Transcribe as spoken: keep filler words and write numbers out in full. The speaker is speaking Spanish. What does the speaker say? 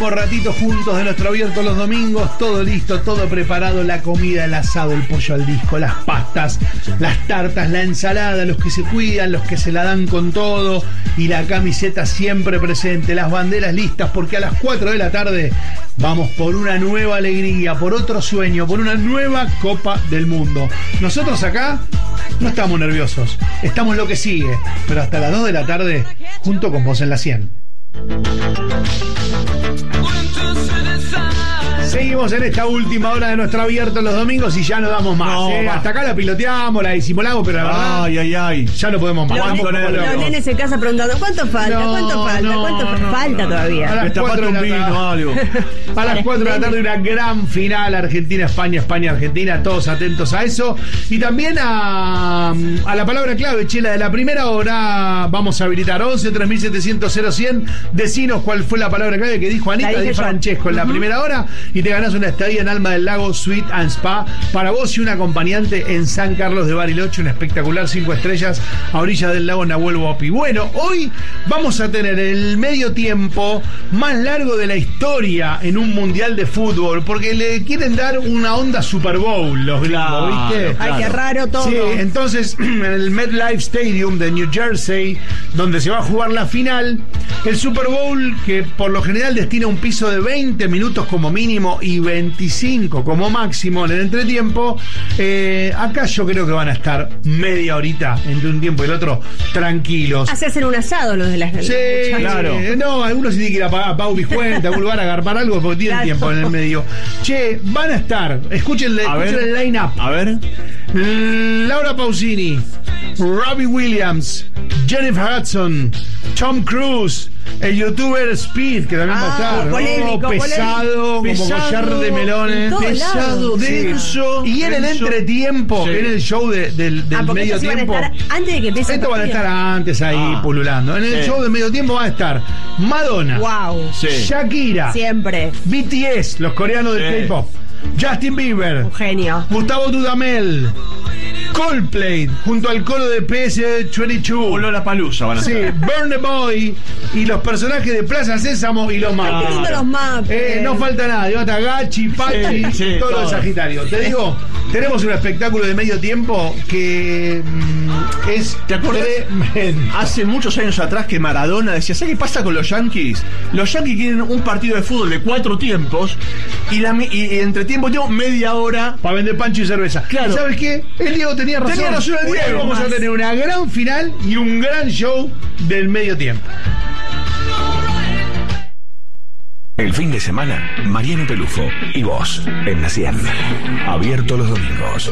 último ratito juntos de nuestro abierto los domingos, todo listo, todo preparado, la comida, el asado, el pollo al disco, las pastas, las tartas, la ensalada, los que se cuidan, los que se la dan con todo y la camiseta siempre presente, las banderas listas, porque a las cuatro de la tarde vamos por una nueva alegría, por otro sueño, por una nueva Copa del Mundo. Nosotros acá no estamos nerviosos, estamos lo que sigue, pero hasta las dos de la tarde, junto con vos en la cien. Seguimos en esta última hora de nuestro abierto los domingos y ya no damos más. No, ¿eh? Hasta acá la piloteamos, la disimulamos, pero la verdad, ay, ay, ay, ya no podemos más. Los, Vamos ne- los nenes en casa preguntando ¿cuánto falta? No, ¿Cuánto falta? no, ¿Cuánto fa- no, falta no, todavía? A las cuatro de la vino, tarde. algo. A las cuatro de la tarde una gran final, Argentina-España, España-Argentina, todos atentos a eso. Y también a, a la palabra clave, Chela, de la primera hora vamos a habilitar once tres mil setecientos cero cien. Decinos cuál fue la palabra clave que dijo Anita Di Francesco en la uh-huh. primera hora y te ganás una estadía en Alma del Lago Suite and Spa para vos y un acompañante en San Carlos de Bariloche, un espectacular cinco estrellas a orillas del lago Nahuel Huapi. Bueno, hoy vamos a tener el medio tiempo más largo de la historia en un mundial de fútbol, porque le quieren dar una onda Super Bowl los gringos, claro, ¿viste? Ay, qué raro todo. Sí, entonces en el MetLife Stadium de New Jersey, donde se va a jugar la final, el Super Bowl, que por lo general destina un piso de veinte minutos como mínimo y veinticinco como máximo en el entretiempo, eh, acá yo creo que van a estar media horita entre un tiempo y el otro tranquilos. Ah, se hacen un asado los de las Sí, claro. Eh, no, algunos sí tienen que ir a pagar Pau Biscuenta, a algún lugar a agarpar algo porque tienen Claro. tiempo en el medio. Che, van a estar, escuchen, A escuchen ver. el line-up. A ver. Laura Pausini, Robbie Williams, Jennifer Hudson, Tom Cruise, el youtuber Speed, que también Ah, va a estar. polémico, Oh, pesado, como Pesado, collar de melones. en todos Pesado, lados. denso. Y en el denso. entretiempo, Sí. en el show de- del, del Ah, porque medio estos iban a tiempo. estar antes de que empiece el Estos van a partido. estar antes ahí Ah. pululando. En el Sí. show de medio tiempo van a estar Madonna, Wow. Sí. Shakira, Siempre. B T S, los coreanos del Sí. K-pop, Justin Bieber, Un genio. Gustavo Dudamel, Coldplay, junto al coro de P S veintidós. Lola Palusa van a Sí, ser. Burn the Boy y los personajes de Plaza Sésamo y los Ay, mapas. qué lindo los mapas. Eh, no falta nada, va a estar Gachi, Pachi, Sí, sí, todo todo. el Sagitario. Te digo, tenemos un espectáculo de medio tiempo que mm, es ¿Te acuerdas? tremendo. Hace muchos años atrás que Maradona decía, ¿sabes qué pasa con los Yankees? Los Yankees quieren un partido de fútbol de cuatro tiempos y, la, mi- y, y entre tiempo y tiempo media hora. Para vender pancho y cerveza. Claro. ¿Sabes qué? El Diego tenía razón. Tenía razón el Hoy Diego. vamos a tener una gran final y un gran show del medio tiempo. El fin de semana, Mariano Pelufo y vos en la cien. Abierto los domingos.